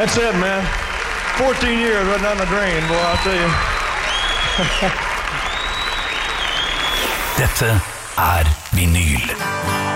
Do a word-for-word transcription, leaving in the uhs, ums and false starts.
That's it, man. fourteen years right down the drain, boy, I'll tell you. Dette er vinyl.